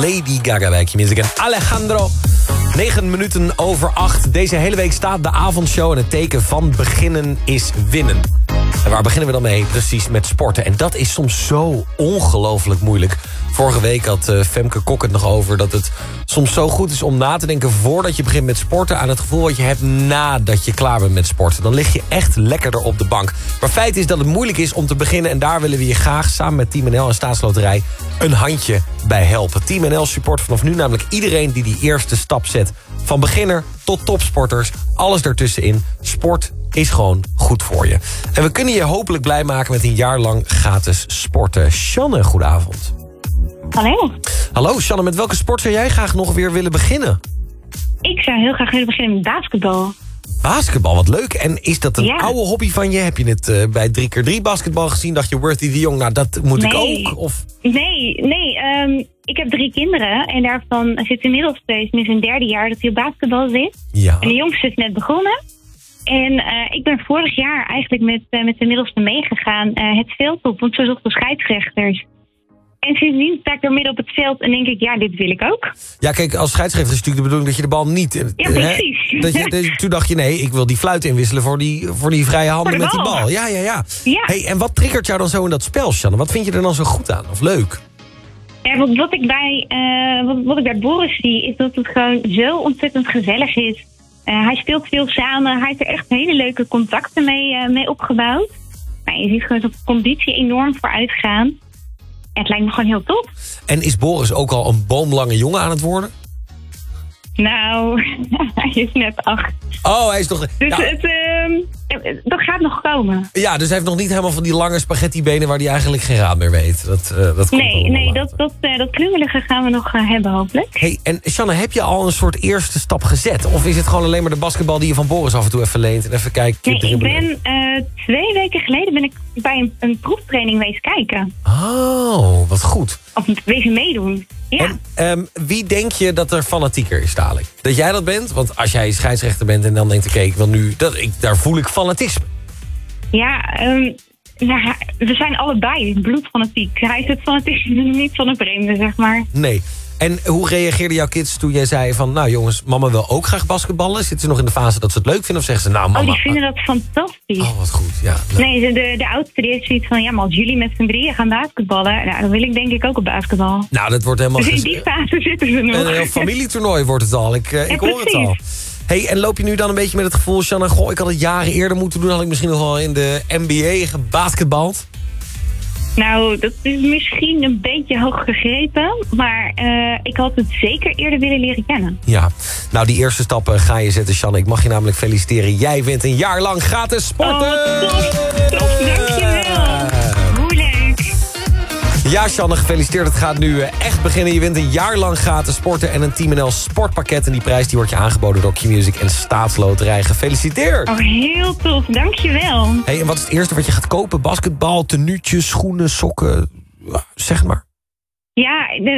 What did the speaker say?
Lady Gaga bij Q-Music en Alejandro. 9 minuten over 8. Deze hele week staat de avondshow en het teken van beginnen is winnen. En waar beginnen we dan mee? Precies met sporten. En dat is soms zo ongelooflijk moeilijk. Vorige week had Femke Kok het nog over dat het soms zo goed is om na te denken voordat je begint met sporten aan het gevoel wat je hebt nadat je klaar bent met sporten. Dan lig je echt lekkerder op de bank. Maar feit is dat het moeilijk is om te beginnen en daar willen we je graag samen met Team NL en Staatsloterij een handje bij helpen. Team NL support vanaf nu namelijk iedereen die eerste stap zet. Van beginner tot topsporters, alles daartussenin. Sport is gewoon goed voor je. En we kunnen je hopelijk blij maken met een jaar lang gratis sporten. Sjanne, goedenavond. Hallo. Hallo, Sjanne, met welke sport zou jij graag nog weer willen beginnen? Ik zou heel graag willen beginnen met basketbal. Basketbal, wat leuk. En is dat een Ja. oude hobby van je? Heb je het bij 3x3 basketbal gezien? Dacht je, Worthy de Jong, nou dat moet ik ook? Of? Nee. Ik heb 3 kinderen en daarvan zit inmiddels steeds in zijn 3e jaar dat hij op basketbal zit. Ja. En de jongste is net begonnen. En ik ben vorig jaar eigenlijk met de middelste meegegaan het veld op, want ze zochten scheidsrechters. En sindsdien sta ik er midden op het veld en denk ik, ja, dit wil ik ook. Ja, kijk, als scheidsrechter is natuurlijk de bedoeling dat je de bal niet... Ja, precies. Toen dacht je, nee, ik wil die fluit inwisselen voor die vrije handen met die bal. Ja. Ja. Hey, en wat triggert jou dan zo in dat spel, Sjanne? Wat vind je er dan zo goed aan? Of leuk? Ja, wat ik bij Boris zie, is dat het gewoon zo ontzettend gezellig is. Hij speelt veel samen, hij heeft er echt hele leuke contacten mee opgebouwd. Nou, je ziet gewoon dat de conditie enorm vooruit gaan. Het lijkt me gewoon heel top. En is Boris ook al een boomlange jongen aan het worden? Nou, hij is net 8. Oh, hij is toch... Dus ja. dat gaat nog komen. Ja, dus hij heeft nog niet helemaal van die lange spaghetti-benen waar hij eigenlijk geen raad meer weet. Dat komt Dat klungelige gaan we nog hebben hopelijk. Hey, en Sjanne, heb je al een soort eerste stap gezet? Of is het gewoon alleen maar de basketbal die je van Boris af en toe even leent en even kijkt? Nee, ik ben 2 weken geleden bij een proeftraining wezen kijken. Oh, wat goed. Of wezen meedoen. Ja. En wie denk je dat er fanatieker is dadelijk? Dat jij dat bent? Want als jij scheidsrechter bent en dan denkt, oké, ik wil nu... daar voel ik fanatisme. Ja, we zijn allebei bloedfanatiek. Hij is het fanatisme niet van een vreemde, zeg maar. Nee. En hoe reageerden jouw kids toen jij zei van... nou jongens, mama wil ook graag basketballen? Zitten ze nog in de fase dat ze het leuk vinden? Of zeggen ze, nou mama... Oh, die vinden dat fantastisch. Oh, wat goed, ja. Nee, de oudste die heeft zoiets van... ja, maar als jullie met z'n drieën gaan basketballen... nou, dan wil ik denk ik ook op basketbal. Nou, dat wordt helemaal... Dus in die fase zitten ze nog. Een heel familietoernooi wordt het al. Ik hoor het al. Hey, en loop je nu dan een beetje met het gevoel... Sjanne, goh, ik had het jaren eerder moeten doen... had ik misschien nog wel in de NBA gebasketbald? Nou, dat is misschien een beetje hoog gegrepen. Maar ik had het zeker eerder willen leren kennen. Ja, nou die eerste stappen ga je zetten, Sjanne. Ik mag je namelijk feliciteren. Jij wint een jaar lang gratis sporten! Oh, top, dankjewel. Hoe leuk. Ja, Sjanne, gefeliciteerd. Het gaat nu echt beginnen. Je wint een jaar lang gratis sporten en een Team NL sportpakket. En die prijs die wordt je aangeboden door Q-Music en Staatsloterij. Gefeliciteerd! Oh, heel tof. Dankjewel. Hey, en wat is het eerste wat je gaat kopen? Basketbal, tenuutjes, schoenen, sokken? Zeg maar. Ja,